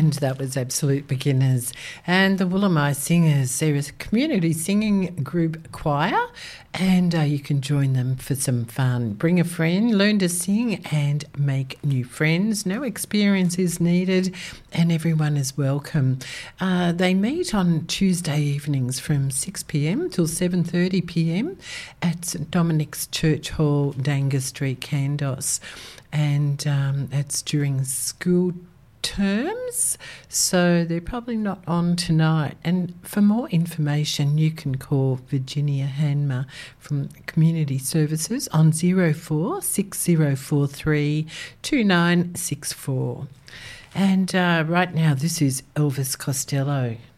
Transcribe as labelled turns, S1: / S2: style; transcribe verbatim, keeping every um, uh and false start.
S1: And that was Absolute Beginners. And the Woolamai Singers, they're a community singing group choir, and uh, you can join them for some fun. Bring a friend, learn to sing and make new friends. No experience is needed and everyone is welcome. Uh, they meet on Tuesday evenings from six p m till seven thirty p m at St Dominic's Church Hall, Dangus Street, Kandos. And um, it's during school terms, so they're probably not on tonight. And for more information, you can call Virginia Hanmer from Community Services on zero four six zero four three two nine six four. And uh, right now, this is Elvis Costello.